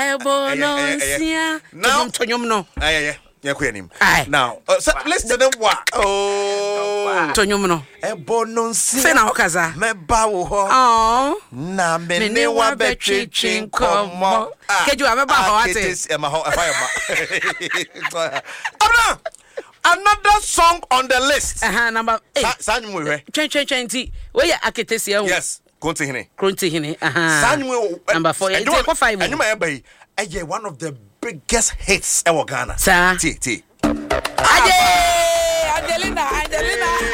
Ebononsia. Now, Tonyum no. Now, listen to what? Oh, Tonyum Ebononsia. Fena okaza. Me bawo ho. Oh. Na me ne wa betwe chinkomo. Keju abeba ho ate. It is my ho fire. Another song on the list. Number 8. Sanyu we. 2020. We ya aketesi e. Yes. Kronti hine. Sanyu number 4. It's 5. And you may be one of the biggest hits in Ghana. Sir. T. Aje.